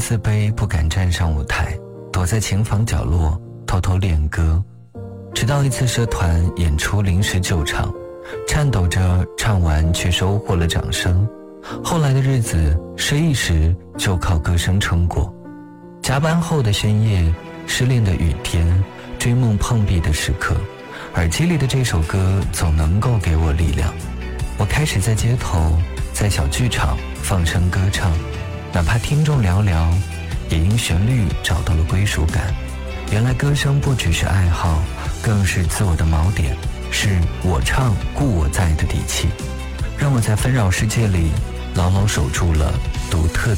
自卑，不敢站上舞台，躲在琴房角落偷偷练歌。直到一次社团演出临时救场，颤抖着唱完却收获了掌声。后来的日子失意时就靠歌声撑过，加班后的深夜，失恋的雨天，追梦碰壁的时刻，耳机里的这首歌总能够给我力量。我开始在街头，在小剧场放声歌唱，哪怕听众寥寥，也因旋律找到了归属感。原来歌声不只是爱好，更是自我的锚点，是我唱故我在的底气，让我在纷扰世界里牢牢守住了独特